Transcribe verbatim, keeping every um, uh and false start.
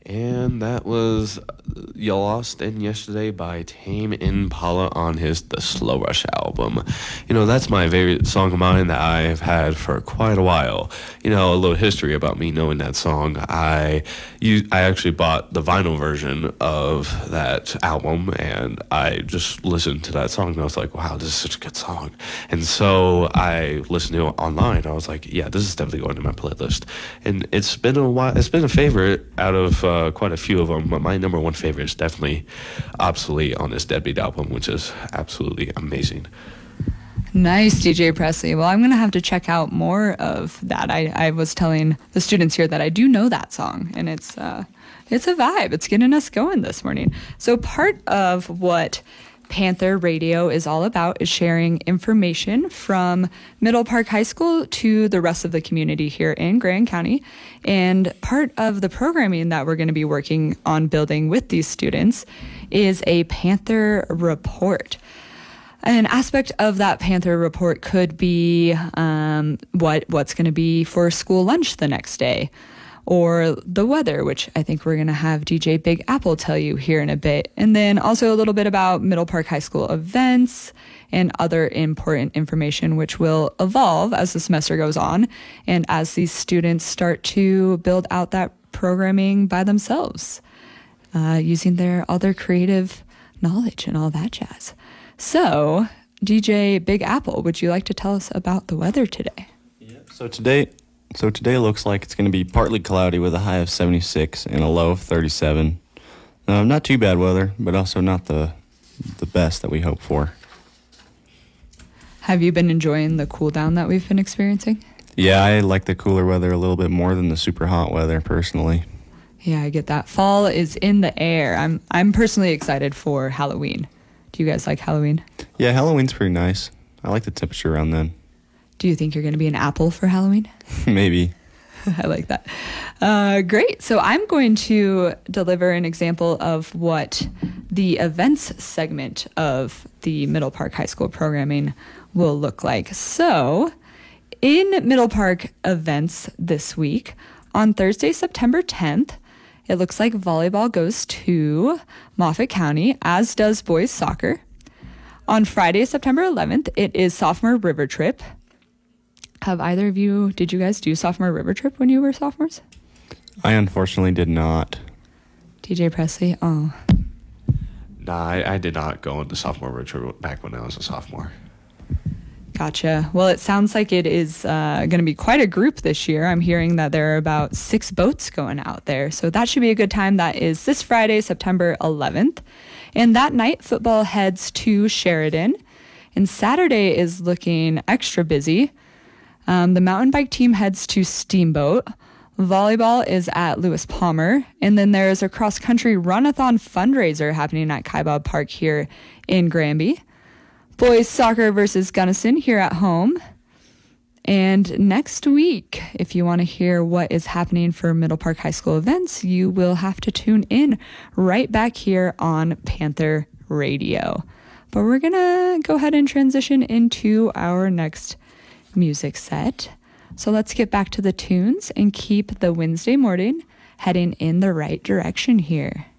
And that was You Lost in Yesterday by Tame Impala on his The Slow Rush album. You know, that's my favorite song of mine that I've had for quite a while. You know, a little history about me knowing that song. I you, I actually bought the vinyl version of that album, and I just listened to that song, and I was like, wow, this is such a good song. And so I listened to it online. I was like, yeah, this is definitely going to my playlist. And it's been a while. It's been a favorite out of uh, quite a few of them, but my number one favorite is definitely Obsolete on this Deadbeat album, which is absolutely amazing. Nice, D J Presley. Well, I'm going to have to check out more of that. I, I was telling the students here that I do know that song, and it's uh, it's a vibe. It's getting us going this morning. So part of what Panther Radio is all about is sharing information from Middle Park High School to the rest of the community here in Grand County. And part of the programming that we're going to be working on building with these students is a Panther Report. An aspect of that Panther Report could be um, what what's going to be for school lunch the next day, or the weather, which I think we're going to have D J Big Apple tell you here in a bit. And then also a little bit about Middle Park High School events and other important information, which will evolve as the semester goes on and as these students start to build out that programming by themselves, uh, using their all their creative knowledge and all that jazz. So, D J Big Apple, would you like to tell us about the weather today? Yeah. So today... So today looks like it's going to be partly cloudy with a high of seventy-six and a low of thirty-seven. Uh, not too bad weather, but also not the the best that we hope for. Have you been enjoying the cool down that we've been experiencing? Yeah, I like the cooler weather a little bit more than the super hot weather, personally. Yeah, I get that. Fall is in the air. I'm I'm personally excited for Halloween. Do you guys like Halloween? Yeah, Halloween's pretty nice. I like the temperature around then. Do you think you're going to be an apple for Halloween? Maybe. I like that. Uh, great. So I'm going to deliver an example of what the events segment of the Middle Park High School programming will look like. So in Middle Park events this week, on Thursday, September tenth, it looks like volleyball goes to Moffat County, as does boys soccer. On Friday, September eleventh, it is sophomore river trip. Have either of you, did you guys do sophomore river trip when you were sophomores? I unfortunately did not. D J Presley, oh. Nah, I, I did not go on the sophomore road trip back when I was a sophomore. Gotcha. Well, it sounds like it is uh, going to be quite a group this year. I'm hearing that there are about six boats going out there. So that should be a good time. That is this Friday, September eleventh. And that night, football heads to Sheridan. And Saturday is looking extra busy. Um, the mountain bike team heads to Steamboat. Volleyball is at Lewis Palmer. And then there's a cross-country run-a-thon fundraiser happening at Kaibob Park here in Granby. Boys soccer versus Gunnison here at home. And next week, if you want to hear what is happening for Middle Park High School events, you will have to tune in right back here on Panther Radio. But we're going to go ahead and transition into our next music set. So let's get back to the tunes and keep the Wednesday morning heading in the right direction here.